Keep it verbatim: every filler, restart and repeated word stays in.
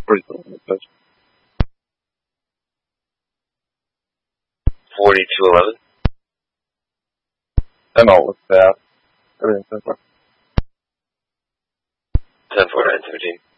Forty-two eleven. Ten all with that. Everything's ten four. Ten four nine seventeen.